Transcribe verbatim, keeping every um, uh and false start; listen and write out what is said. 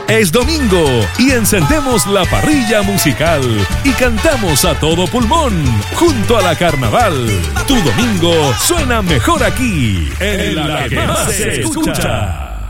Es domingo y encendemos la parrilla musical y cantamos a todo pulmón junto a la Carnaval. Tu domingo suena mejor aquí, en la que más se escucha.